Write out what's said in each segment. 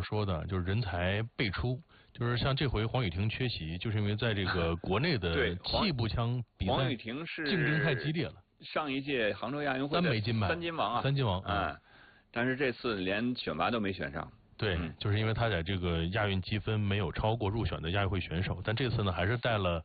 说的，就是人才辈出，就是像这回黄雨婷缺席，就是因为在这个国内的气步枪比赛， 黄雨婷是竞争太激烈了。 上一届杭州亚运会的三金王啊， 三金王啊， 但是这次连选拔都没选上。 对，就是因为他在这个亚运积分没有超过入选的亚运会选手，但这次呢还是带了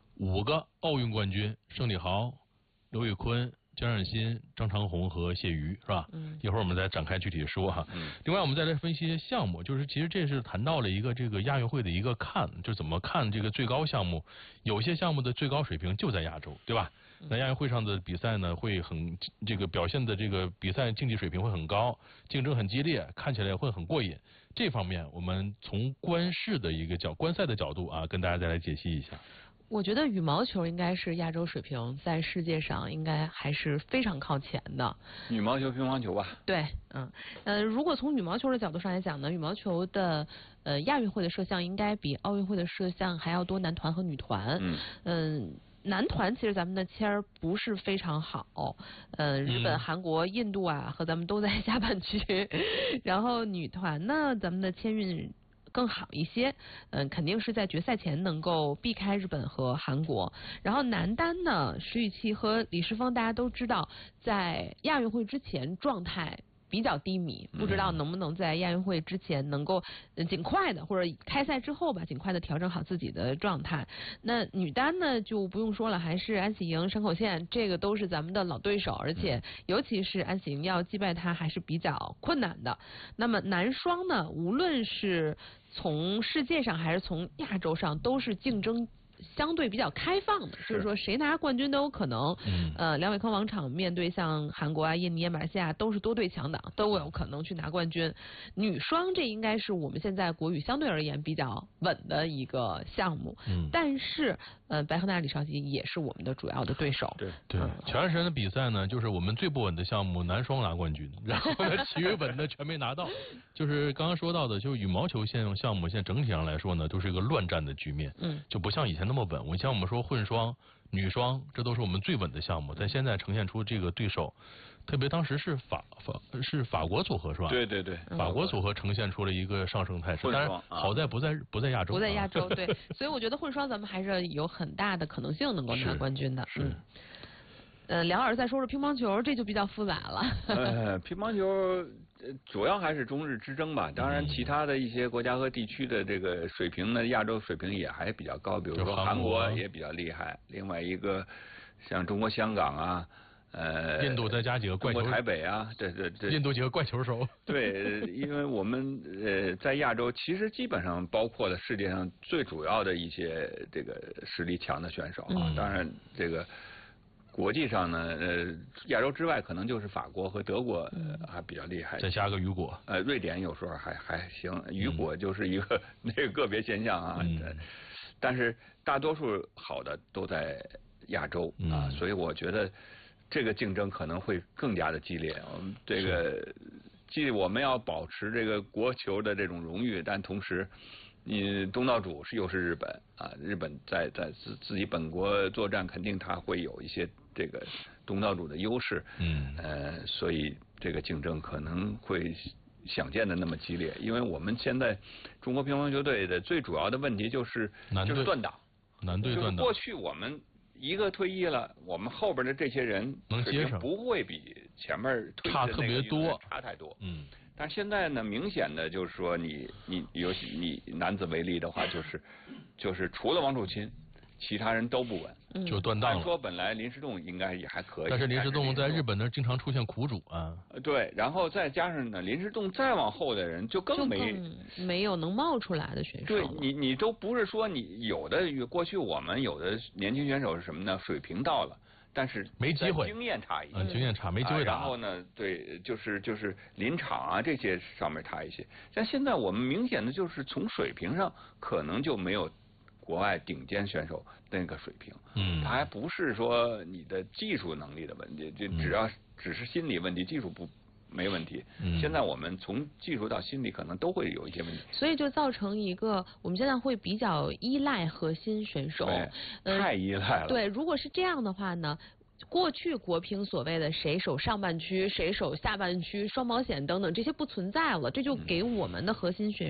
5个奥运冠军：盛礼豪、刘宇坤、江冉鑫、张长虹和谢瑜，是吧？一会儿我们再展开具体说哈。另外我们再来分析一些项目，就是其实这是谈到了一个这个亚运会的一个就怎么看这个最高项目，有些项目的最高水平就在亚洲，对吧？那亚运会上的比赛呢，会这个表现的这个比赛竞技水平会很高，竞争很激烈，看起来会很过瘾。这方面我们从观赛的角度啊，跟大家再来解析一下。 我觉得羽毛球应该是亚洲水平在世界上应该还是非常靠前的。 羽毛球、乒乓球吧。对， 如果从羽毛球的角度上来讲呢，羽毛球的亚运会的摄像应该比奥运会的摄像还要多男团和女团。男团其实咱们的签儿不是非常好，日本、韩国、印度啊和咱们都在下半区，然后女团呢，咱们的签运更好一些，肯定是在决赛前能够避开日本和韩国。然后男单呢，石宇奇和李诗沣大家都知道，在亚运会之前状态比较低迷，不知道能不能在亚运会之前能够尽快的，或者开赛之后吧，尽快的调整好自己的状态。那女单呢就不用说了，还是安喜莹、山口茜，这个都是咱们的老对手，而且尤其是安喜莹要击败她还是比较困难的。那么男双呢，无论是从世界上还是从亚洲上，都是竞争相对比较开放的，就是说谁拿冠军都有可能。梁伟康王场面对像韩国啊、印尼、马来西亚都是多队强党，都有可能去拿冠军。女双这应该是我们现在国羽相对而言比较稳的一个项目。但是白鹤娜、李绍基也是我们的主要的对手。 对，前段时间的比赛呢，就是我们最不稳的项目男双拿冠军，然后呢其余稳的全没拿到。就是刚刚说到的，就是羽毛球项目现在整体上来说呢，都是一个乱战的局面。就不像以前那么稳。以前我们说混双、女双，这都是我们最稳的项目，但现在呈现出这个对手，特别当时是法国组合是吧？ 对， 法国组合呈现出了一个上升态势，当然好在不在亚洲， 不在亚洲，对，所以我觉得混双咱们还是有很大的可能性能够拿冠军的。梁老师再说说乒乓球，这就比较复杂了。 乒乓球主要还是中日之争吧，当然其他的一些国家和地区的这个水平呢，亚洲水平也还比较高，比如说韩国也比较厉害，另外一个像中国香港啊， 印度再加几个怪球， 中国台北啊，对， 印度几个怪球手。 对，因为我们在亚洲其实基本上包括了世界上最主要的一些这个实力强的选手啊，当然这个。国际上呢，亚洲之外可能就是法国和德国还比较厉害， 再加个雨果， 瑞典有时候还行，雨果就是一个那个个别现象啊，但是大多数好的都在亚洲啊，所以我觉得这个竞争可能会更加的激烈。这个既我们要保持这个国球的这种荣誉，但同时。东道主又是日本啊，日本在自己本国作战，肯定他会有一些这个东道主的优势，所以这个竞争可能会想见的那么激烈。因为我们现在中国乒乓球队的最主要的问题就是断档， 男队断档。 过去我们一个退役了，我们后边的这些人能接上， 不会比前面退役的差特别多， 差太多。但现在呢，明显的就是说你尤其你男子为例的话，就是除了王楚钦，其他人都不稳， 就断档了。 按说本来林诗栋应该也还可以， 但是林诗栋在日本那经常出现苦主啊。 对，然后再加上呢，林诗栋再往后的人就更没有能冒出来的选手。 对，你都不是说你有的过去我们有的年轻选手是什么呢？水平到了。但是没机会， 经验差一些， 经验差，没机会打。 然后呢，对，就是临场啊这些上面差一些。但现在我们明显的就是从水平上可能就没有国外顶尖选手那个水平。他还不是说你的技术能力的问题，就只是心理问题，技术没问题。现在我们从技术到心理可能都会有一些问题， 所以就造成一个我们现在会比较依赖核心选手， 太依赖了。 对，如果是这样的话呢？过去国乒所谓的谁守上半区，谁守下半区，双保险等等这些不存在了，这就给我们的核心选手